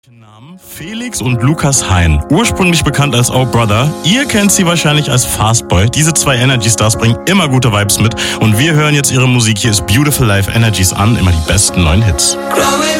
Namen Felix und Lukas Hein, ursprünglich bekannt als Oh Brother. Ihr kennt sie wahrscheinlich als Fastboy. Diese zwei Energy Stars bringen immer gute Vibes mit und wir hören jetzt ihre Musik. Hier ist Beautiful Life Energies an, immer die besten neuen Hits.